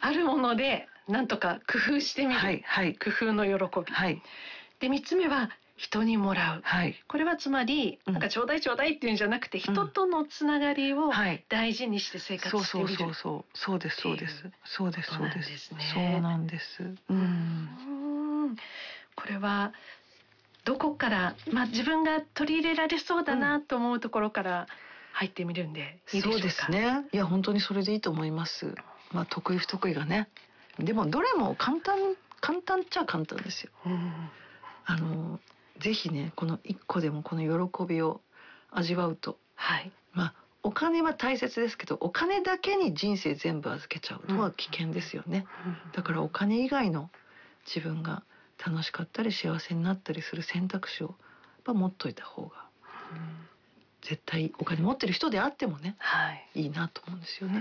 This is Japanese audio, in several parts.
あるものでなんとか工夫してみる、 はいはい、 工夫の喜び、 はい、 で3つ目は人にもらう、 はい、 これはつまり、なんかちょうだいちょうだいっていうんじゃなくて、人とのつながりを大事にして生活してみる、 そうですそうですそうですそうです、そうなんです。 これはどこから、自分が取り入れられそうだなと思うところから入ってみるんでいいでしょうか。 そうですね。いや本当にそれでいいと思います。得意不得意がね。でもどれも簡単っちゃ簡単ですよ。ぜひね、この一個でもこの喜びを味わうと、 はい、 お金は大切ですけど、お金だけに人生全部預けちゃうのは危険ですよね。だからお金以外の自分が楽しかったり幸せになったりする選択肢を持っといた方が、絶対お金持ってる人であってもね、いいなと思うんですよね。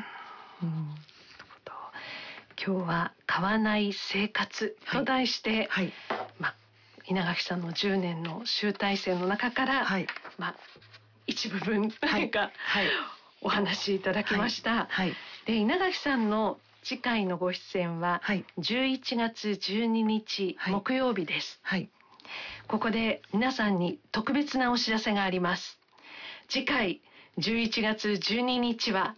今日は買わない生活と題して、稲垣さんの10年の集大成の中から、一部分お話しいただきました。で、稲垣さんの次回のご出演は11月12日木曜日です。ここで皆さんに特別なお知らせがあります。次回11月12日は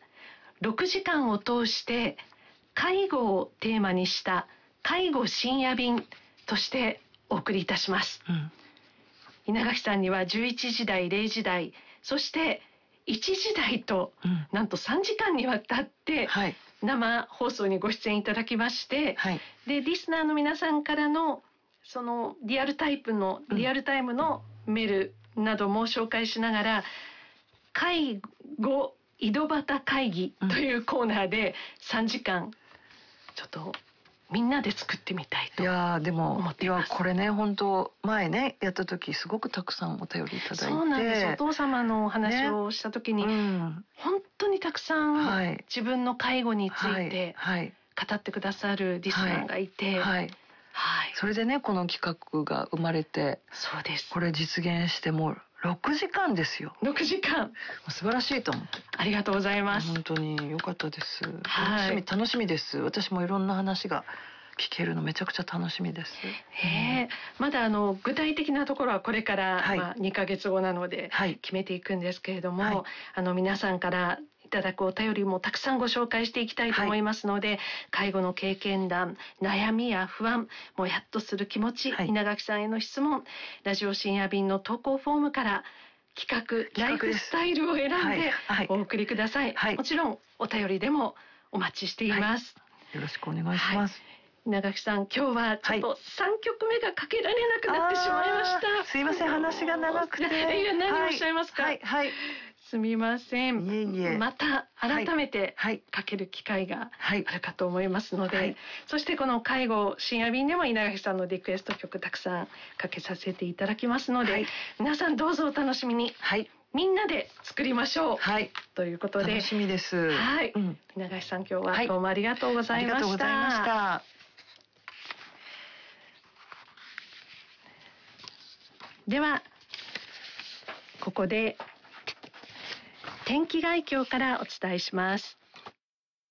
6時間を通して介護をテーマにした介護深夜便としてお送りいたします。稲垣さんには11時台、0時台、そして1時台と、なんと3時間にわたって生放送にご出演いただきまして、でリスナーの皆さんからのそのリアルタイムのメールなども紹介しながら、介護井戸端会議というコーナーで3時間ちょっとみんなで作ってみたいと思っています。 これね、本当前ねやった時すごくたくさんお便りいただいて、 そうなんです。お父様のお話をした時に、本当にたくさん自分の介護について語ってくださるリスナーがいて、 それでねこの企画が生まれて、 そうです。 これ実現してもう6時間ですよ。 6時間素晴らしいと思って。 ありがとうございます。 本当に良かったです。楽しみです。私もいろんな話が聞けるのめちゃくちゃ楽しみです。 まだ具体的なところはこれから2ヶ月後なので決めていくんですけれども、皆さんからいただくお便りもたくさんご紹介していきたいと思いますので、介護の経験談、悩みや不安、もやっとする気持ち、稲垣さんへの質問、ラジオ深夜便の投稿フォームから企画ライフスタイルを選んでお送りください。もちろんお便りでもお待ちしています。 よろしくお願いします。 稲垣さん、今日はちょっと3曲目がかけられなくなってしまいました。 すいません、話が長くて。 何をおっしゃいますか。すみません。 いえ。 また改めてかける機会があるかと思いますので、そしてこの介護深夜便でも稲垣さんのリクエスト曲たくさんかけさせていただきますので、皆さんどうぞお楽しみに。みんなで作りましょう。ということで。 楽しみです。 稲垣さん、今日はどうもありがとうございました。 ありがとうございました。 ではここで天気概況からお伝えします。